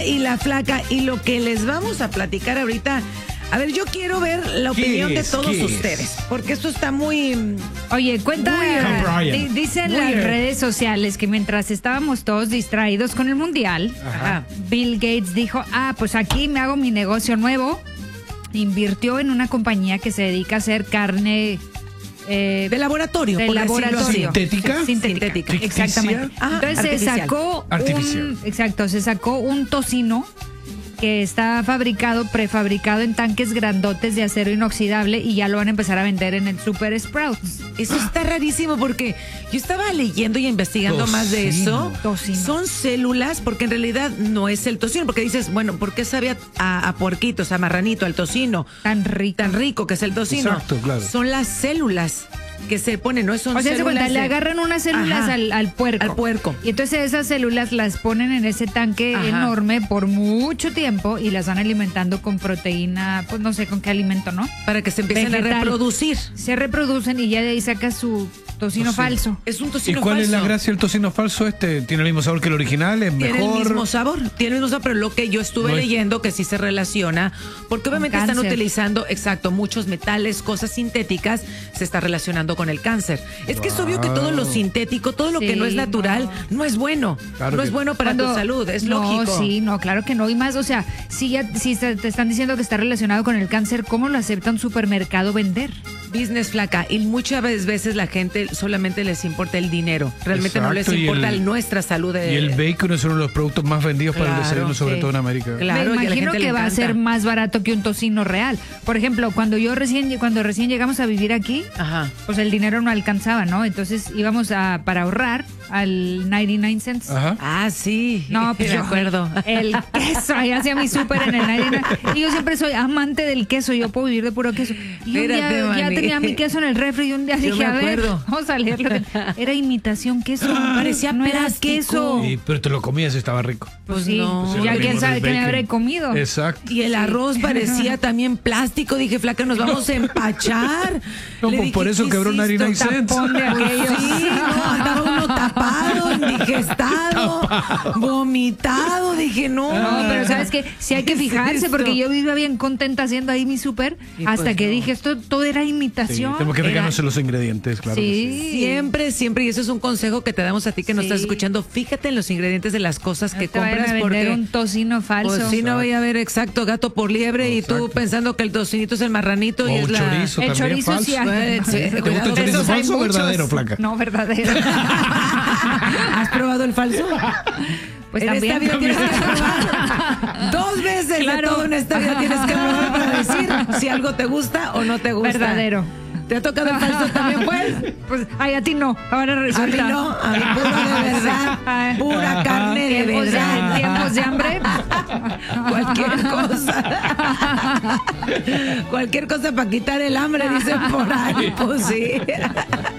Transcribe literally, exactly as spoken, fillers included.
Y la flaca, y lo que les vamos a platicar ahorita, a ver, yo quiero ver la opinión de todos ustedes, porque esto está muy... Oye, cuenta, Weird. di- dicen Weird. las redes sociales que mientras estábamos todos distraídos con el mundial, Ajá. Bill Gates dijo, ah, pues aquí me hago mi negocio nuevo, invirtió en una compañía que se dedica a hacer carne... Eh, De laboratorio, de por decirlo laboratorio. así. ¿Sintética? Sintética. Sintética. Exactamente. Ajá, Entonces se artificial. sacó Artificial. un, exacto, se sacó un tocino que está fabricado, prefabricado en tanques grandotes de acero inoxidable y ya lo van a empezar a vender en el Super Sprouts. Eso está rarísimo porque yo estaba leyendo y investigando más de eso. Tocino. Son células, porque en realidad no es el tocino, porque dices, bueno, ¿por qué sabe a, a, a puerquitos, a marranito, al tocino? Tan rico. Tan rico que es el tocino. Exacto, claro. Son las células que se ponen, no son O sea, se células cuenta, de- le agarran unas células Ajá. al, al puerco. Al puerco. Y entonces esas células las ponen en ese tanque Ajá. enorme por mucho tiempo y las van alimentando con proteína, pues no sé con qué alimento, ¿no? para que se empiecen Vegetal. a reproducir. Se reproducen y ya de ahí saca su tocino falso. Es un ¿Y tocino cuál falso. es la gracia del tocino falso este? ¿Tiene el mismo sabor que el original? ¿Es Tiene mejor? el mismo sabor, tiene el mismo sabor, pero lo que yo estuve No es- leyendo que sí se relaciona, porque obviamente están cáncer. utilizando, exacto, muchos metales, cosas sintéticas, se está relacionando con el cáncer. Es que es obvio que todo lo sintético, todo lo que Sí, no es natural, no, no. es bueno. Claro no que- es bueno para tu Cuando- salud, es no, lógico. sí, no, claro que no. Y más, o sea, si ya si se- te están diciendo que está relacionado con el cáncer, ¿cómo lo acepta un supermercado vender? Business flaca, y muchas veces la gente solamente les importa el dinero, realmente no les Exacto, y importa el- nuestra salud. De, Y el bacon es uno de los productos más vendidos para el Claro, desayuno, sobre sí. todo en América. Claro, Me y a la imagino gente le que va a encanta. ser más barato que un tocino real. Por ejemplo, cuando yo recién cuando recién llegamos a vivir aquí, Ajá. pues el dinero no alcanzaba, ¿no? Entonces íbamos a para ahorrar al noventa y nueve cents. Ajá. Ah, sí. No, pues me yo- acuerdo. El queso, ahí hacía mi súper en el noventa y nueve. Y yo siempre soy amante del queso, yo puedo vivir de puro queso. Y un Espérate, día ya Mani. tenía mi queso en el refri y un día Yo dije, me a ver, acuerdo. vamos a leer lo que... Era imitación queso. Parecía no era plástico. queso. Y- pero te lo comías y estaba rico. Pues sí, no. Pues el ya primo quién del sabe qué me bacon. habré comido. Exacto. Y el arroz parecía también plástico. Dije, flaca, nos vamos a empachar. No, Le pues dije, por eso ¿qué quebró es noventa y nueve esto? cents. Tapón de aquellos. Sí, no, andaba uno tapado, indigestado, vomitado. Dije, no. No, pero sabes que sí hay que ¿qué es fijarse esto? porque yo vivía bien contenta haciendo ahí mi súper Y hasta pues que no. dije esto todo era Sí, imitación. tenemos que Era- fijarnos en los ingredientes, claro. que sí. Sí. Siempre, siempre, y eso es un consejo que te damos a ti que nos Sí. estás escuchando. Fíjate en los ingredientes de las cosas que No te vayan compras a vender porque un tocino falso. pues sí, no voy a ver exacto gato por liebre y tú Exacto. pensando que el tocinito es el marranito y O es un la... chorizo El también chorizo falso. sí hay. Eh, sí, ¿Te gusta cuidado, el chorizo esos hay falso o muchos. verdadero, flaca? No, verdadero. ¿Has probado el falso? Pues en también. esta vida tienes que probar. Dos veces de Claro. todo en esta vida tienes que probar para decir si algo te gusta o no te gusta. Verdadero. ¿Te ha tocado el falso también, pues? Pues, ay, a ti no. Ahora A mí resulta. no, a mí puro de verdad, Ay. pura carne de Tiempos de, verdad. tiempos de hambre. Cualquier cosa. Cualquier cosa para quitar el hambre, dicen por ahí. Pues sí.